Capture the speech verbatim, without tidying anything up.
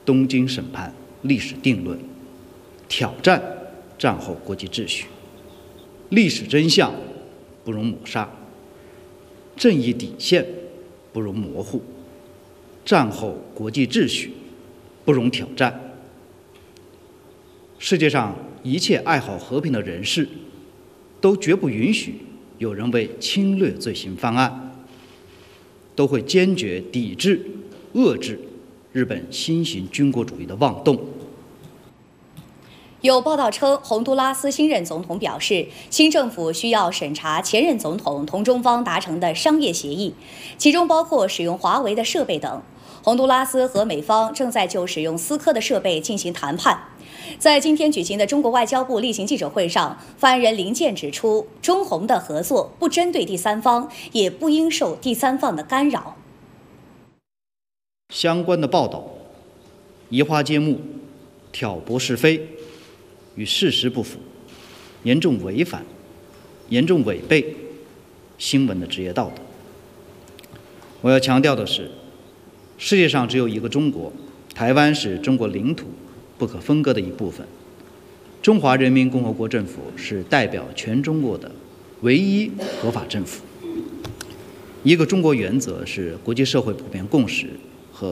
东京审判历史定论，挑战战后国际秩序。历史真相不容抹杀，正义底线不容模糊，战后国际秩序不容挑战。世界上一切爱好和平的人士都绝不允许有人为侵略罪行翻案，都会坚决抵制、遏制日本新型军国主义的妄动。 有报道称，洪都拉斯新任总统表示，新政府需要审查前任总统同中方达成的商业协议，其中包括使用华为的设备等。洪都拉斯和美方正在就使用思科的设备进行谈判。在今天举行的中国外交部例行记者会上，发言人林健指出，中洪的合作不针对第三方，也不应受第三方的干扰。 相关的报道移花接木、挑拨是非，与事实不符，严重违反、严重违背新闻的职业道德。我要强调的是，世界上只有一个中国，台湾是中国领土不可分割的一部分。中华人民共和国政府是代表全中国的唯一合法政府。一个中国原则是国际社会普遍共识，